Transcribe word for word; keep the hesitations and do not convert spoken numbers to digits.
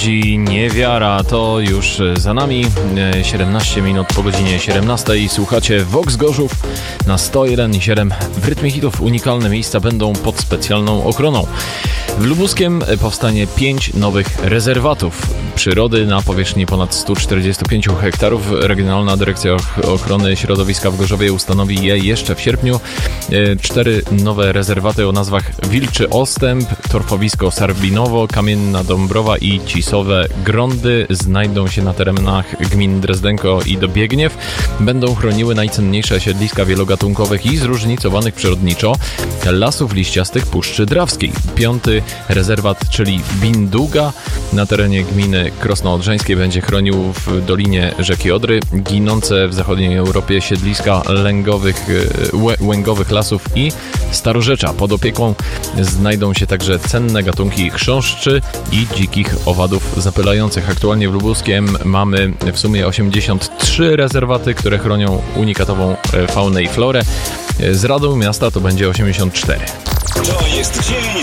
Niewiara to już za nami, siedemnaście minut po godzinie siedemnastej. Słuchacie Vox Gorzów na sto jeden i siedem. W rytmie hitów unikalne miejsca będą pod specjalną ochroną. W Lubuskiem powstanie pięć nowych rezerwatów przyrody na powierzchni ponad sto czterdzieści pięć hektarów. Regionalna Dyrekcja Ochrony Środowiska w Gorzowie ustanowi je jeszcze w sierpniu. Cztery nowe rezerwaty o nazwach Wilczy Ostęp, Torfowisko Sarbinowo, Kamienna Dąbrowa i Cisowe Grądy znajdą się na terenach gmin Drezdenko i Dobiegniew. Będą chroniły najcenniejsze siedliska wielogatunkowych i zróżnicowanych przyrodniczo lasów liściastych Puszczy Drawskiej. Piąty rezerwat, czyli Binduga, na terenie gminy Krosno Odrzańskie będzie chronił w dolinie rzeki Odry ginące w zachodniej Europie siedliska lęgowych, łę, łęgowych lasów i starorzecza. Pod opieką znajdą się także cenne gatunki chrząszczy i dzikich owadów zapylających. Aktualnie w Lubuskiem mamy w sumie osiemdziesiąt trzy rezerwaty, które chronią unikatową faunę i florę. Z Radą Miasta to będzie osiemdziesiąt cztery. To jest dzień